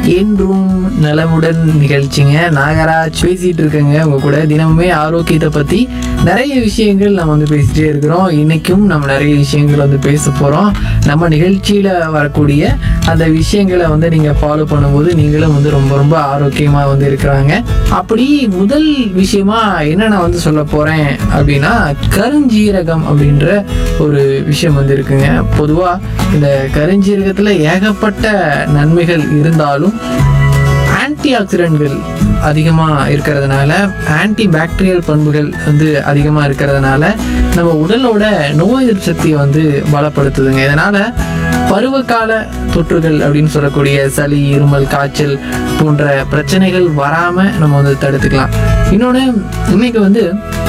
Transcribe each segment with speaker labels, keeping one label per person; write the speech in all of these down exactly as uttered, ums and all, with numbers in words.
Speaker 1: என்றும் நலமுடன் நிகழ்ச்சிங்க. நாகராஜ் பேசிட்டு இருக்கேங்க உங்க கூட. தினமுமே ஆரோக்கியத்தை பத்தி நிறைய விஷயங்கள் நம்ம வந்து பேசிட்டே இருக்கிறோம். இன்னைக்கும் நம்ம நிறைய விஷயங்கள் வந்து பேச போறோம். நம்ம நிகழ்ச்சியில வரக்கூடிய அந்த விஷயங்களை வந்து நீங்க ஃபாலோ பண்ணும்போது நீங்களும் வந்து ரொம்ப ரொம்ப ஆரோக்கியமா வந்து இருக்கிறாங்க. அப்படி முதல் விஷயமா என்ன நான் வந்து சொல்ல போறேன் அப்படின்னா, கருஞ்சீரகம் அப்படின்ற ஒரு விஷயம் வந்து இருக்குங்க. பொதுவா இந்த கருஞ்சீரகத்துல ஏகப்பட்ட நன்மைகள் இருந்தாலும் ஆன்டி ஆக்சிடென்ட்கள் அதிகமாக இருக்கிறதுனால, ஆன்டி பாக்டீரியல் பண்புகள் வந்து அதிகமாக இருக்கிறதுனால நம்ம உடலோட நோய் எதிர்ப்பு சக்தியை வந்து பலப்படுத்துதுங்க. இதனால் பருவகால தொற்றுகள் அப்படின்னு சொல்லக்கூடிய சளி, இருமல், காய்ச்சல் போன்ற பிரச்சனைகள் வராமல் நம்ம வந்து தடுத்துக்கலாம். இன்னொன்று, இன்னைக்கு வந்து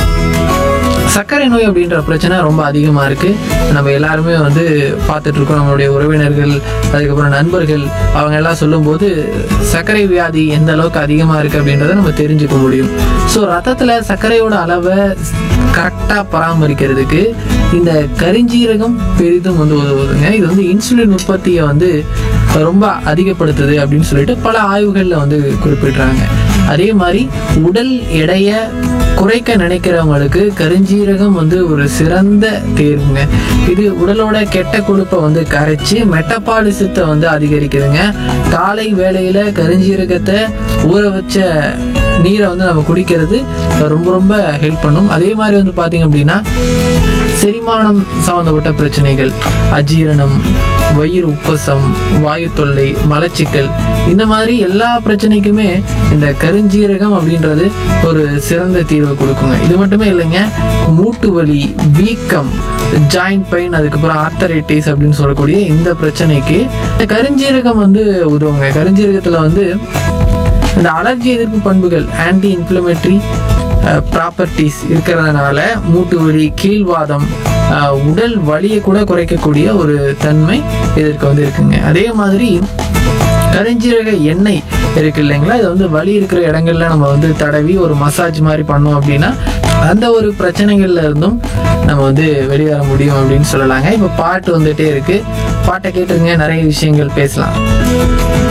Speaker 1: சர்க்கரை நோய் அப்படின்ற பிரச்சனை ரொம்ப அதிகமாக இருக்குது. நம்ம எல்லாருமே வந்து பார்த்துட்ருக்கோம். நம்மளுடைய உறவினர்கள், அதுக்கப்புறம் நண்பர்கள், அவங்க எல்லாம் சொல்லும்போது சர்க்கரை வியாதி எந்த அளவுக்கு அதிகமாக இருக்குது அப்படின்றத நம்ம தெரிஞ்சுக்க முடியும். ஸோ ரத்தத்தில் சர்க்கரையோட அளவை கரெக்டாக பராமரிக்கிறதுக்கு இந்த கருஞ்சீரகம் பெரிதும் வந்து உதவுதுங்க. இது வந்து இன்சுலின் உற்பத்தியை வந்து ரொம்ப அதிகப்படுத்துது அப்படின்னு சொல்லிட்டு பல ஆய்வுகளில் வந்து குறிப்பிடுறாங்க. அதே மாதிரி உடல் எடையை குறைக்க நினைக்கிறவங்களுக்கு கருஞ்சீரகம் வந்து ஒரு சிறந்த தேர்வுங்க. இது உடலோட கெட்ட கொழுப்பை வந்து கரைச்சி மெட்டபாலிசத்தை வந்து அதிகரிக்குதுங்க. காலை வேளையில கருஞ்சீரகத்தை ஊற வச்ச நீரை வந்து நம்ம குடிக்கிறது ரொம்ப ரொம்ப ஹெல்ப் பண்ணும். அதே மாதிரி வந்து பார்த்தீங்க அப்படின்னா, செரிமானம் சம்பந்தப்பட்ட பிரச்சனைகள், அஜீரணம், வயிறு உப்பசம், வாயு தொல்லை, மலச்சிக்கல், இந்த மாதிரி எல்லா பிரச்சனைக்குமே இந்த கருஞ்சீரகம் அப்படின்றது ஒரு சிறந்த தீர்வை கொடுக்குங்க. இது மட்டுமே இல்லைங்க, மூட்டு வலி, வீக்கம், ஜாயிண்ட் பெயின், அதுக்கப்புறம் ஆர்த்தரைட்டிஸ் அப்படின்னு சொல்லக்கூடிய இந்த பிரச்சனைக்கு இந்த கருஞ்சீரகம் வந்து உதவுங்க. கருஞ்சீரகத்தில் வந்து இந்த அலர்ஜி எதிர்ப்பு பண்புகள், ஆன்டி இன்ஃப்ளமேட்டரி ப்ராப்பர்ட்டிஸ் இருக்கிறதுனால மூட்டு வலி, கீழ்வாதம், உடல் வலியை கூட குறைக்கக்கூடிய ஒரு தன்மை இதற்கு வந்து இருக்குங்க. அதே மாதிரி கருஞ்சீரக எண்ணெய் இருக்கு இல்லைங்களா, இது வந்து வலி இருக்கிற இடங்கள்ல நம்ம வந்து தடவி ஒரு மசாஜ் மாதிரி பண்ணோம் அப்படின்னா அந்த ஒரு பிரச்சனைகள்ல இருந்தும் நம்ம வந்து வெளியேற முடியும் அப்படின்னு சொல்லலாங்க. இப்போ பாட்டு வந்துட்டே இருக்கு, பாட்டை கேட்டுருங்க, நிறைய விஷயங்கள் பேசலாம்.